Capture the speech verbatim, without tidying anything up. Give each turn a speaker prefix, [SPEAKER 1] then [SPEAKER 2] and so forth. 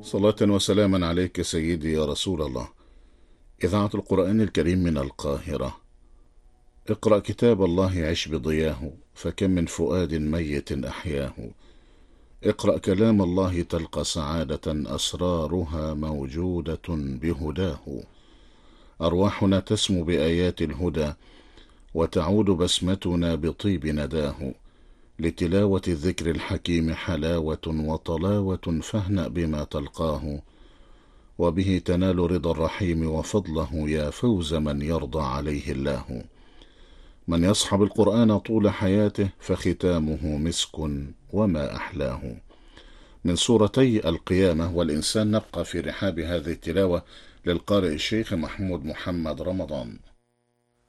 [SPEAKER 1] صلاة وسلاما عليك سيدي يا رسول الله. إذاعة القرآن الكريم من القاهرة. اقرأ كتاب الله عش بضياه، فكم من فؤاد ميت أحياه. اقرأ كلام الله تلقى سعادة أسرارها موجودة بهداه. أرواحنا تسمو بآيات الهدى، وتعود بسمتنا بطيب نداه. لتلاوة الذكر الحكيم حلاوة وطلاوة، فاهنأ بما تلقاه، وبه تنال رضا الرحيم وفضله، يا فوز من يرضى عليه الله. من يصحب القرآن طول حياته، فختامه مسك وما أحلاه. من سورتي القيامة والإنسان نبقى في رحاب هذه التلاوة للقارئ الشيخ محمود محمد رمضان.